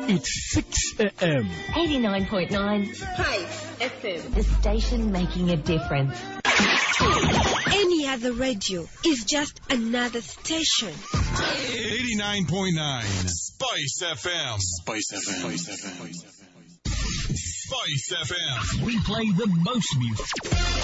It's 6 a.m. 89.9 Spice FM. The station making a difference. Any other radio is just another station. 89.9 Spice FM. Spice FM. Spice FM. Spice FM. We play the most music.